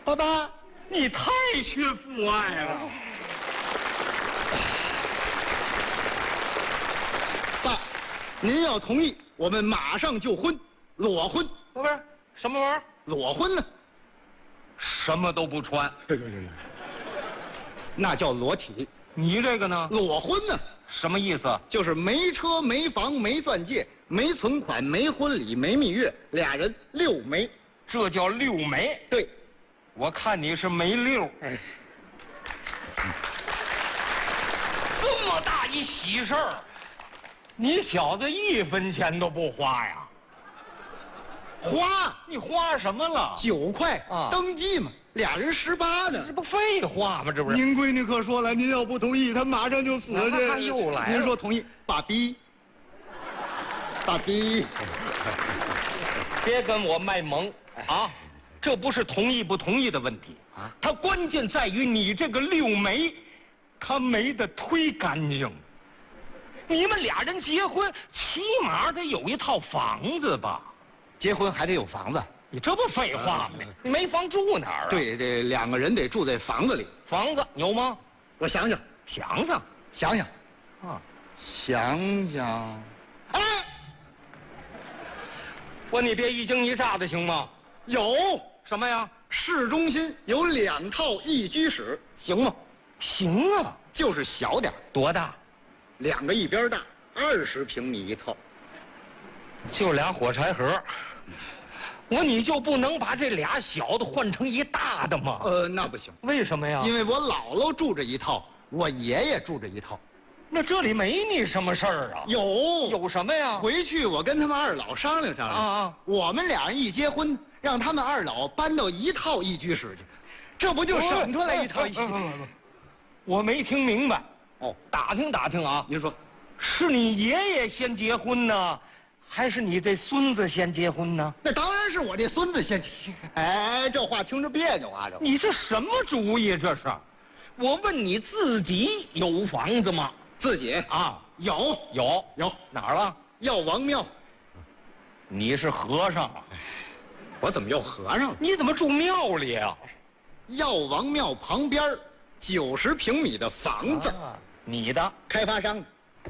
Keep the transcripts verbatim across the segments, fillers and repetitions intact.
老大， 你太缺父爱了。 爸，您要同意，我们马上就婚，裸婚。 不是什么玩意儿？ 裸婚呢？ 什么都不穿。 那叫裸体。 你这个呢？ 裸婚呢？ 什么意思？ 就是没车、没房、没钻戒、没存款、没婚礼、没蜜月，俩人六没。 这叫六没。 对， 我看你是没六。 哎， 这么大一喜事儿，你小子一分钱都不花呀？ 花你花什么了？ 九块啊登记嘛，俩人十八呢。 这不废话吗？这不是？ 您闺女可说了，您要不同意，她马上就死去。 那又来了您说同意？爸逼，爸逼， 别跟我卖萌啊！这不是同意不同意的问题啊，它关键在于你这个六没，他没得忒干净。你们俩人结婚，起码得有一套房子吧？ 结婚还得有房子。 你这不废话吗？你没房住哪儿啊？， 对，这两个人得住在房子里。 房子有吗？ 我想想， 想想想想， 啊， 想想，哎， 我你别一惊一乍的行吗？ 有什么呀？ 市中心有两套一居室，行吗？ 行啊， 就是小点儿， 多大？ 两个一边大，二十平米一套。 就俩火柴盒。我你就不能把这俩小的换成一大的吗？ 呃，那不行， 为什么呀？ 因为我姥姥住着一套，我爷爷住着一套。 那这里没你什么事儿啊？ 有有什么呀？ 回去我跟他们二老商量商量， 啊啊我们俩人一结婚，让他们二老搬到一套一居室去，这不就省出来一套一居室？ 我没听明白。 哦， 打听打听啊， 您说， 是你爷爷先结婚呢，还是你这孙子先结婚呢？ 那当然是我这孙子先。哎，这话听着别扭啊！这你这什么主意？这是？我问你自己有房子吗？ 自己啊， 有有有哪儿了？ 药王庙， 你是和尚啊？ 我怎么又和尚了？ 你怎么住庙里啊？ 药王庙旁边九十平米的房子， 啊你的开发商。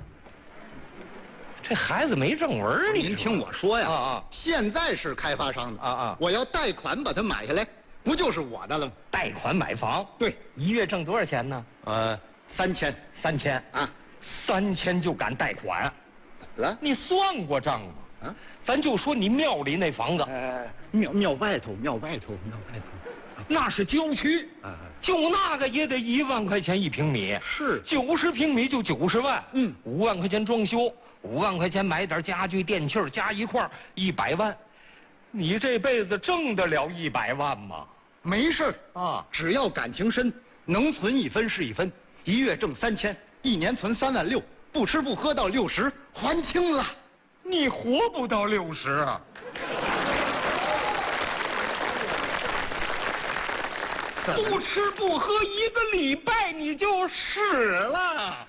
这孩子没正文儿， 您听我说呀， 啊啊现在是开发商的啊啊我要贷款把它买下来，不就是我的了吗？ 贷款买房， 对， 一月挣多少钱呢？ 呃，三千三千啊， 三千就敢贷款？ 怎么了？ 你算过账吗？ 啊， 咱就说你庙里那房子， 呃，庙庙外头，庙外头，庙外头， 那是郊区， 啊， 就那个也得一万块钱一平米， 是九十平米就九十万， 嗯五万块钱装修，五万块钱买点家具电器儿加一块儿一百万，你这辈子挣得了一百万吗？ 没事儿啊， 只要感情深，能存一分是一分，一月挣三千，一年存三万六，不吃不喝到六十，还清了。 你活不到六十啊！不吃不喝一个礼拜你就死了。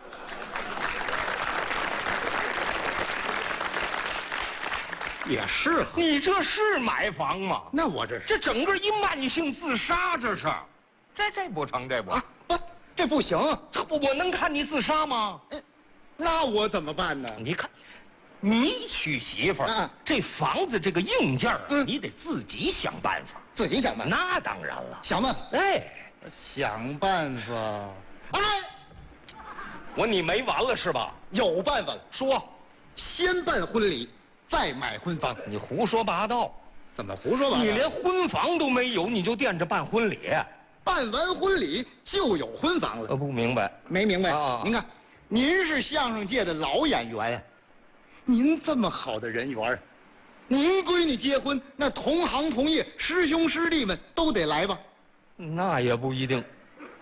也是哈， 你这是买房吗？ 那我这是这整个一慢性自杀，这是，这这不成，这不， 啊不，这不行， 这不我能看你自杀吗？ 那我怎么办呢？ 你看，你娶媳妇儿， 啊这房子这个硬件儿啊， 嗯你得自己想办法。 自己想办法， 那当然了， 想办法， 哎， 想办法，哎， 我你没完了是吧？ 有办法了， 说， 先办婚礼，再买婚房。 你胡说八道， 怎么胡说八道？ 你连婚房都没有，你就惦着办婚礼？ 办完婚礼就有婚房了。 我不明白。 没明白？ 啊您看，您是相声界的老演员呀，您这么好的人缘，您闺女结婚，那同行同业、师兄师弟们都得来吧？ 那也不一定。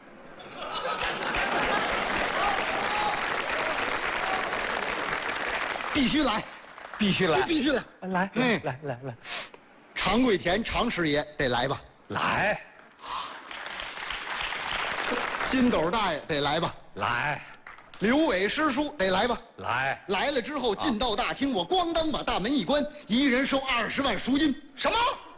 必须来， 必须来， 必须来！ 来， 嗯来，来，来，来， 常贵田常师爷得来吧？ 来， 金斗大爷得来吧？ 来， 刘伟师叔得来吧？ 来， 来了之后进到大厅，我咣当把大门一关，一人收二十万赎金。 什么？